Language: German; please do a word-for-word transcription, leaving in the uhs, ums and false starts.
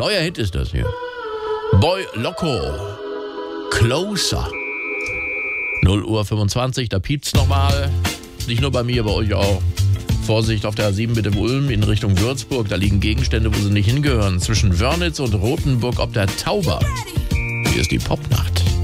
Neuer Hit ist das hier. Boy Loco. Closer. null Uhr fünfundzwanzig, da piept's nochmal. Nicht nur bei mir, bei euch auch. Vorsicht auf der A sieben bitte in Ulm in Richtung Würzburg. Da liegen Gegenstände, wo sie nicht hingehören. Zwischen Wörnitz und Rothenburg ob der Tauber. Hier ist die Popnacht.